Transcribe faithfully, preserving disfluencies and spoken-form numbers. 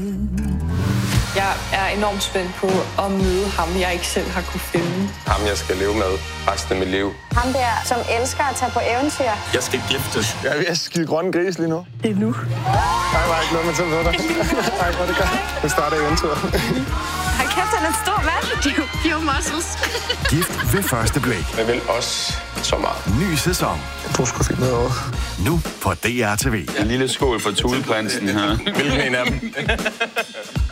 Jeg er enormt spændt på at møde ham, jeg ikke selv har kunne finde. Ham, jeg skal leve med resten af mit liv. Ham der, som elsker at tage på eventyr. Jeg skal giftes. Jeg er ved at skide grønne gris lige nu. Det er nu. Nej, jeg har ikke noget med til at dig. Nej, hvor er det godt. Nu starter eventyret. Hold kæft, han er en stor mand. Pure muscles. Gift ved første blik. Jeg vil også så meget. Ny sæson. Jeg tror sgu fint noget over. Nu på D R T V. En lille skål for tudeprinsen her. Hvilken en af dem?